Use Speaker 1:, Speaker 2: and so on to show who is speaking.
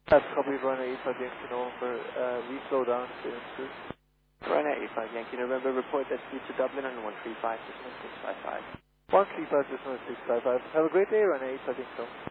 Speaker 1: That's copy Ryanair 85 Yankee November. We slow down to cruise.
Speaker 2: Ryanair 85 Yankee November, report that speed to Dublin on 135 655.
Speaker 1: 135 655. Have a great day, Ryanair 85 Yankee November.